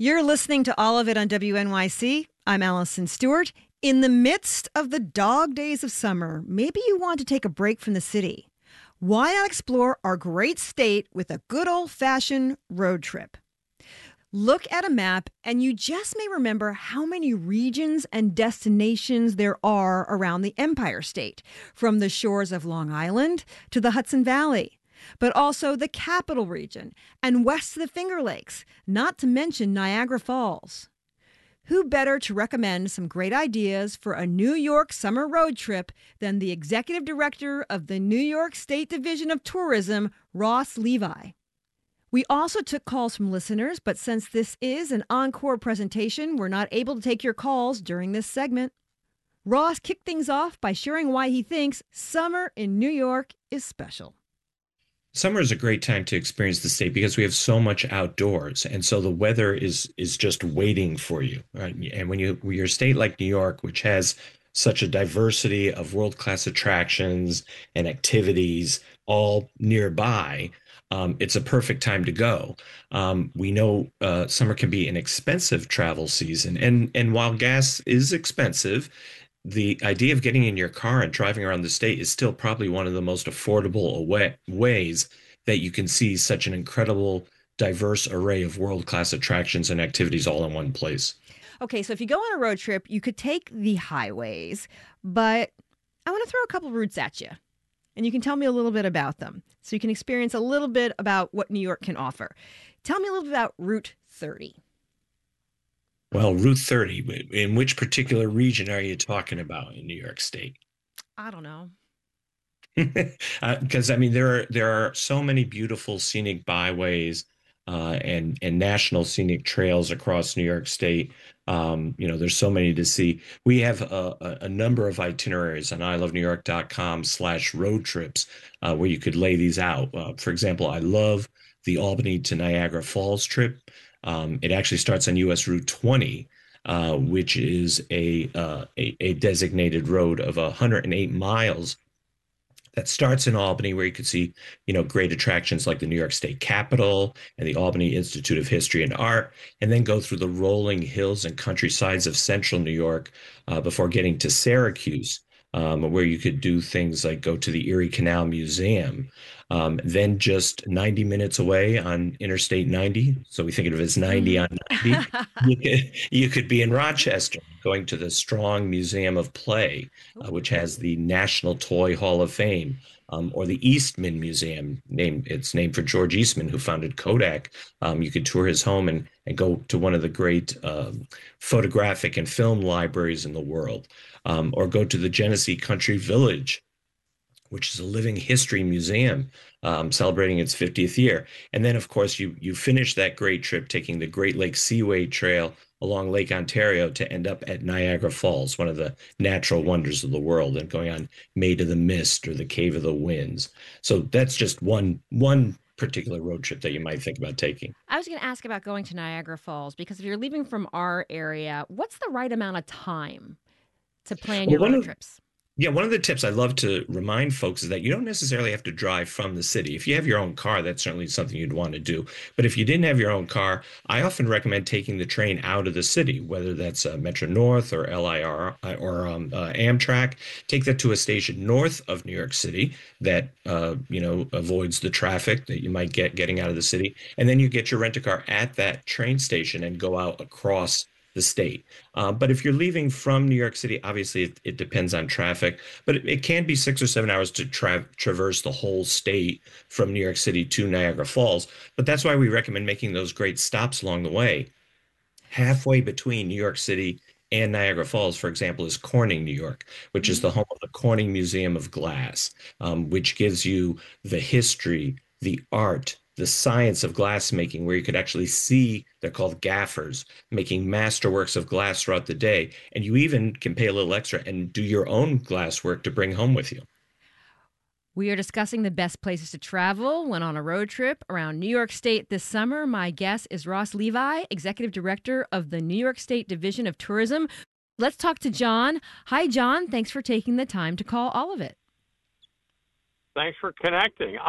You're listening to All of It on WNYC. I'm Allison Stewart. In the midst of the dog days of summer, maybe you want to take a break from the city. Why not explore our great state with a good old-fashioned road trip? Look at a map and you just may remember how many regions and destinations there are around the Empire State, from the shores of Long Island to the Hudson Valley, but also the Capital Region and west of the Finger Lakes, not to mention Niagara Falls. Who better to recommend some great ideas for a New York summer road trip than the executive director of the New York State Division of Tourism, Ross Levi? We also took calls from listeners, but since this is an encore presentation, we're not able to take your calls during this segment. Ross kicked things off by sharing why he thinks summer in New York is special. Summer is a great time to experience the state because we have so much outdoors, and so the weather is just waiting for you. Right? And when you're a state like New York, which has such a diversity of world-class attractions and activities all nearby, it's a perfect time to go. We know summer can be an expensive travel season, and while gas is expensive, the idea of getting in your car and driving around the state is still probably one of the most affordable ways that you can see such an incredible, diverse array of world-class attractions and activities all in one place. Okay, so if you go on a road trip, you could take the highways, but I want to throw a couple routes at you, and you can tell me a little bit about them so you can experience a little bit about what New York can offer. Tell me a little bit about Route 30. Well, Route 30, in which particular region are you talking about in New York State? I don't know. Because I mean, there are so many beautiful scenic byways and national scenic trails across New York State. There's so many to see. We have a number of itineraries on ilovenewyork.com/road trips where you could lay these out. For example, I love the Albany to Niagara Falls trip. It actually starts on US Route 20, which is a designated road of 108 miles that starts in Albany, where you could see, great attractions like the New York State Capitol and the Albany Institute of History and Art, and then go through the rolling hills and countrysides of central New York before getting to Syracuse, where you could do things like go to the Erie Canal Museum. Then just 90 minutes away on Interstate 90, so we think of it as 90 on 90, you could be in Rochester, going to the Strong Museum of Play, which has the National Toy Hall of Fame, or the Eastman Museum, it's named for George Eastman, who founded Kodak. You could tour his home and go to one of the great photographic and film libraries in the world, or go to the Genesee Country Village, which is a living history museum celebrating its 50th year. And then, of course, you finish that great trip taking the Great Lakes Seaway Trail along Lake Ontario to end up at Niagara Falls, one of the natural wonders of the world, and going on Maid of the Mist or the Cave of the Winds. So that's just one particular road trip that you might think about taking. I was going to ask about going to Niagara Falls, because if you're leaving from our area, what's the right amount of time to plan your road trips? Yeah, one of the tips I love to remind folks is that you don't necessarily have to drive from the city. If you have your own car, that's certainly something you'd want to do. But if you didn't have your own car, I often recommend taking the train out of the city, whether that's Metro North or LIR or Amtrak. Take that to a station north of New York City that avoids the traffic that you might get getting out of the city, and then you get your rent-a-car at that train station and go out across the state. But if you're leaving from New York City, obviously it depends on traffic, but it can be 6 or 7 hours to traverse the whole state from New York City to Niagara Falls. But that's why we recommend making those great stops along the way. Halfway between New York City and Niagara Falls, for example, is Corning, New York, which is the home of the Corning Museum of Glass, which gives you the history, the art, the science of glassmaking, where you could actually see, they're called gaffers, making masterworks of glass throughout the day. And you even can pay a little extra and do your own glass work to bring home with you. We are discussing the best places to travel when on a road trip around New York State this summer. My guest is Ross Levi, Executive Director of the New York State Division of Tourism. Let's talk to John. Hi, John. Thanks for taking the time to call All of It. Thanks for connecting.